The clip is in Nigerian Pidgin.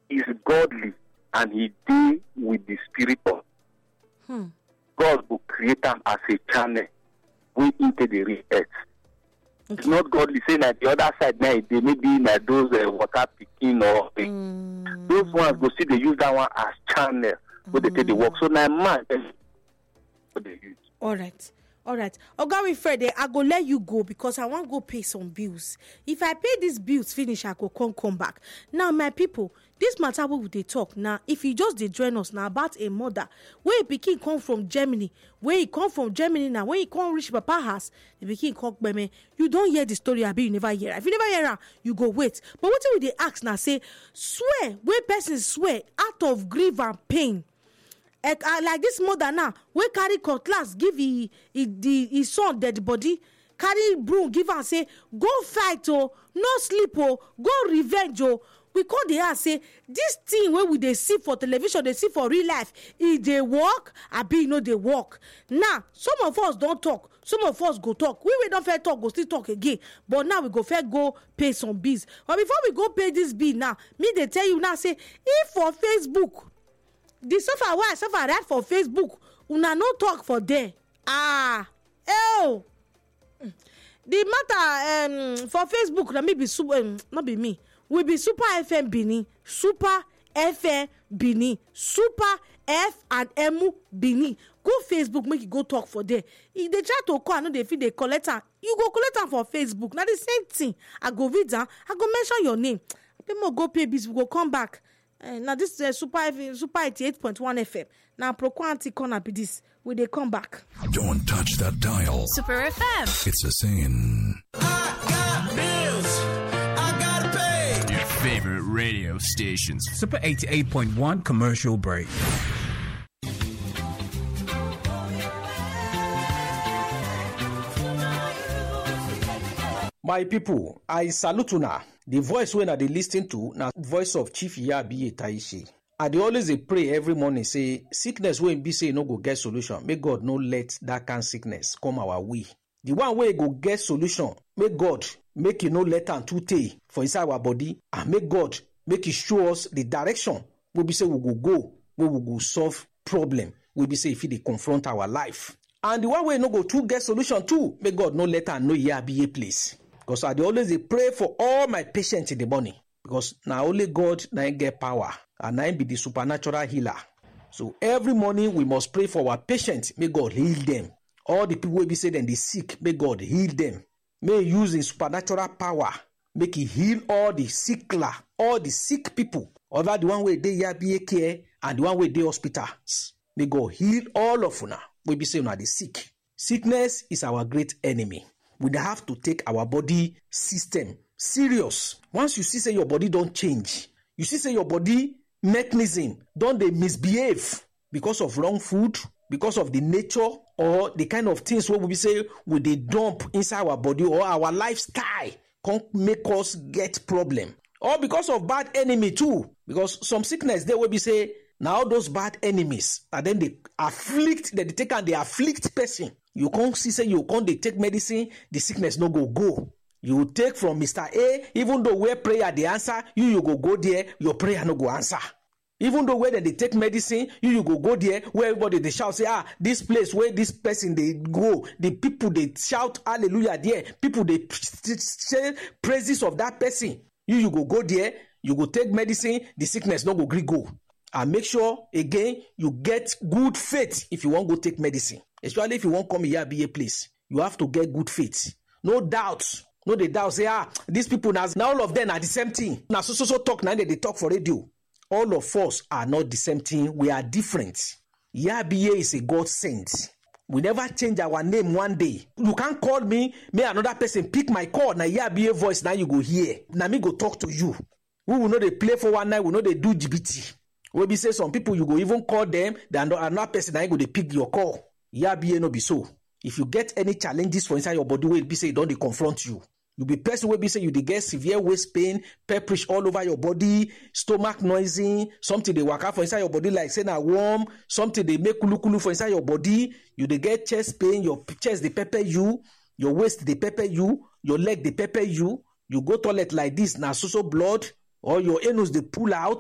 is godly and he deal with the spirit of God will create them as a channel way into the real earth. Okay. It's not godly saying that the other side now they may be like those water picking or those ones go see they use that one as channel where they take the work. So now man what they use. All right. Oga Wilfred, I go let you go because I want to go pay some bills. If I pay these bills finish, I go come back. Now, my people, this matter we they talk now. If you just dey join us now about a mother where pikin come from Germany, where he come from Germany now, when he come reach Papa house, the pikin come me. You don't hear the story, abi you never hear. If you never hear am, you go wait. But what we they ask now? Say swear, where person swear out of grief and pain. Like this mother now, we carry cutlass, give his son dead body, carry broom, give her say, go fight no sleep go revenge We call the ask say, this thing where we they see for television, they see for real life, if they work, abi they work. Now, some of us don't talk, some of us go talk. We don't fair talk, go still talk again. But now we go fair go pay some bills. But before we go pay this bill now, me they tell you now say, if for Facebook, the suffer why I suffer that for Facebook, una no talk for there. The matter for Facebook, let me be super, not be me. We be Super FM Bini, Super FM Bini, Super F and M Bini. Go Facebook, make you go talk for there. If they try to call, I know they feel they collect her. You go collect her for Facebook. Now the same thing. I go read down, I go mention your name. People go pay bills, we go come back. Now this is Super 88.1 FM. Now Proquanti corner be this. Will they come back? Don't touch that dial. Super FM. It's a saying. I got bills. I gotta pay. Your favorite radio stations. Super 88.1 commercial break. My people, I salute una. The voice when I dey listen to na voice of Chief Iyabiye Taishi. I dey always pray every morning say sickness wey be say no go get solution. May God no let that kind of sickness come our way. The one wey go get solution, may God make you no let am too tey for inside our body, and make God make you show us the direction wey be say we go, where we go solve problem wey be say if e dey confront our life. And the one wey no go too get solution too, may God no let am know Iyabiye place. Because I dey always pray for all my patients in the morning. Because now only God na get power. And I be the supernatural healer. So every morning we must pray for our patients. May God heal them. All the people will be saying they sick. May God heal them. May He use His supernatural power. Make He heal all the sickler, all the sick people. Other the one way they Iyabiye care and the one way they hospitals. May God heal all of una. We be saying they sick. Sickness is our great enemy. We have to take our body system serious. Once you see say your body don't change, you see say your body mechanism don't they misbehave because of wrong food, because of the nature or the kind of things what we say we they dump inside our body or our lifestyle can make us get problem, or because of bad enemy too. Because some sickness they will be say now those bad enemies and then they afflict, they take and they afflict person. You can't see say you can't they take medicine, the sickness no go. You take from Mr. A, even though where prayer the answer, you go there, your prayer no go answer. Even though where they take medicine, you go there, where everybody they shout, say, this place where this person they go, the people they shout hallelujah there, people they say praises of that person. You go there, you go take medicine, the sickness no go go. And make sure again you get good faith if you want go take medicine. Especially if you want come here be a place, you have to get good faith. No doubt. No, they doubt say these people now all of them are the same thing. Now so talk now they talk for radio. All of us are not the same thing. We are different. Iyabiye is a God sent. We never change our name one day. You can't call me, may another person pick my call. Now Iyabiye voice now you go hear. Now me go talk to you. We will know they play for one night. We know they do GBT. We be say some people you go even call them. Then another person now you go they pick your call. Iyabiye no be so. If you get any challenges for inside your body, will be say don't they confront you. You be person will be say you dey get severe waist pain, pepperish all over your body, stomach noisy, something they work out for inside your body like say na warm, something they make kulu for inside your body. You dey get chest pain, your chest they pepper you, your waist they pepper you, your leg they pepper you. You go toilet like this, na so blood, or your anus they pull out.